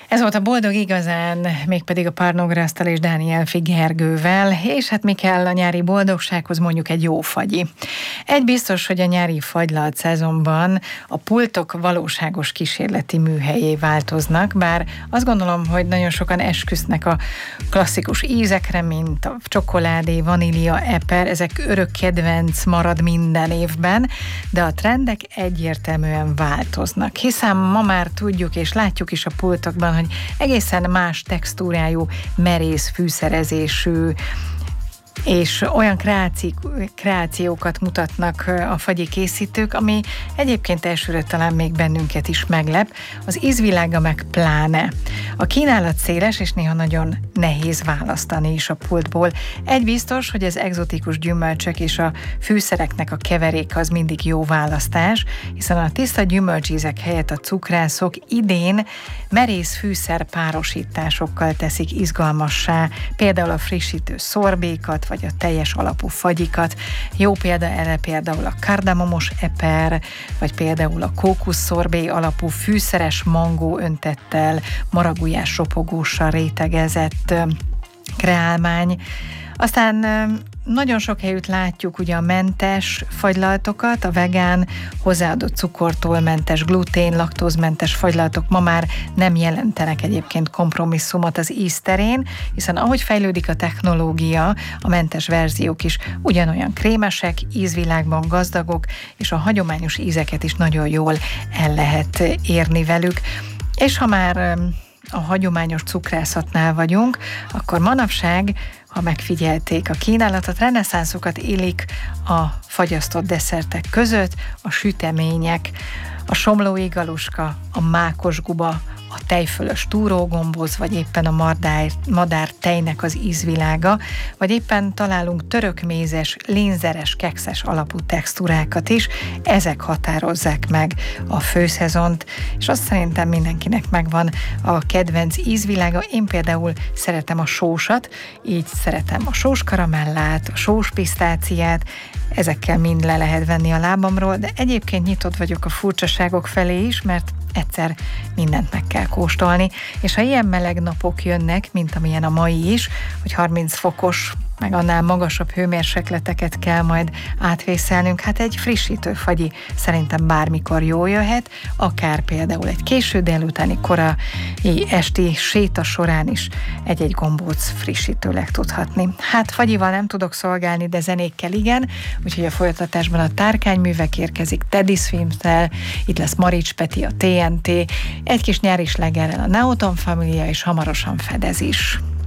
Ez volt a Boldog Igazán, mégpedig a Párnograsztal és Dániel Gergővel, és hát mi kell a nyári boldogsághoz, mondjuk egy jó fagyi. Egy biztos, hogy a nyári fagylalt szezonban a pultok valóságos kísérleti műhelyé változnak, bár azt gondolom, hogy nagyon sokan esküsznek a klasszikus ízekre, mint a csokoládé, vanília, eper, ezek örök kedvenc marad minden évben, de a trendek egyértelműen változnak, hiszen ma már tudjuk és látjuk is a pultokban, hogy egészen más textúrájú, merész fűszerezésű és olyan kreációkat mutatnak a fagyi készítők, ami egyébként elsőre talán még bennünket is meglep, az ízvilága meg pláne. A kínálat széles, és néha nagyon nehéz választani is a pultból. Egy biztos, hogy az egzotikus gyümölcsök és a fűszereknek a keverék az mindig jó választás, hiszen a tiszta gyümölcsízek helyett a cukrászok idén merész fűszer párosításokkal teszik izgalmassá, például a frissítő szorbékat, vagy a teljes alapú fagyikat. Jó példa erre például a kardamomos eper, vagy például a kókuszszorbé alapú fűszeres mangó öntettel, maragujás ropogóssal rétegezett kreálmány. Aztán nagyon sok helyütt látjuk ugye a mentes fagylaltokat, a vegán, hozzáadott cukortól mentes, glutén, laktózmentes fagylaltok ma már nem jelentenek egyébként kompromisszumot az íz terén, hiszen ahogy fejlődik a technológia, a mentes verziók is ugyanolyan krémesek, ízvilágban gazdagok, és a hagyományos ízeket is nagyon jól el lehet érni velük. És ha már a hagyományos cukrászatnál vagyunk, akkor manapság, ha megfigyelték a kínálatot, reneszánszokat élik a fagyasztott desszertek között, a sütemények, a somlói galuska, a mákos guba, a tejfölös túrógomboz, vagy éppen a madár tejnek az ízvilága, vagy éppen találunk törökmézes, lénzeres, kekszes alapú textúrákat is, ezek határozzák meg a főszezont, és azt szerintem mindenkinek megvan a kedvenc ízvilága. Én például szeretem a sósat, így szeretem a sós karamellát, a sós pisztáciát, ezekkel mind le lehet venni a lábamról, de egyébként nyitott vagyok a furcsaságok felé is, mert egyszer mindent meg kell kóstolni, és ha ilyen meleg napok jönnek, mint amilyen a mai is, hogy 30 fokos, meg annál magasabb hőmérsékleteket kell majd átvészelnünk, hát egy frissítő fagyi szerintem bármikor jól jöhet, akár például egy késő délutáni, korai esti séta során is egy-egy gombóc frissítőleg tudhatni. Hát fagyival nem tudok szolgálni, de zenékkel igen, úgyhogy a folytatásban a Tárkányművek érkezik Teddy Swims-tel, itt lesz Marics Peti a TNT, egy kis nyári slágerrel a Neoton Família, és hamarosan Fedez is.